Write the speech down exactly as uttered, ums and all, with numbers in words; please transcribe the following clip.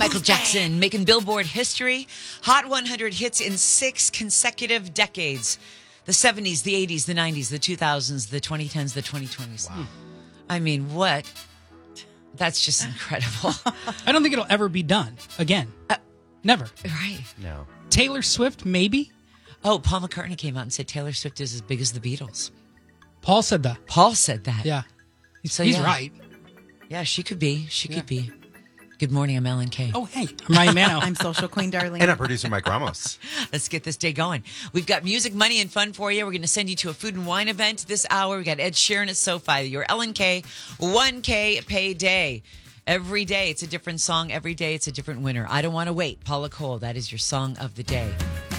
Michael Jackson making Billboard history. Hot one hundred hits in six consecutive decades. The seventies, the eighties, the nineties, the two thousands, the twenty tens, the twenty twenties. Wow. I mean, what? That's just incredible. I don't think it'll ever be done again. Uh, Never. Right. No. Taylor Swift, maybe? Oh, Paul McCartney came out and said Taylor Swift is as big as the Beatles. Paul said that. Paul said that. Yeah. He's, So, he's yeah. right. Yeah, she could be. She Yeah. could be. Good morning, I'm Ellen Kay. Oh, hey. I'm Ryan Mano. I'm Social Queen Darlene. And I'm producer Mike Ramos. Let's get this day going. We've got music, money, and fun for you. We're going to send you to a food and wine event this hour. We got Ed Sheeran at SoFi. Your Ellen K one K payday. Every day it's a different song. Every day it's a different winner. I Don't Want to Wait. Paula Cole. That is your song of the day.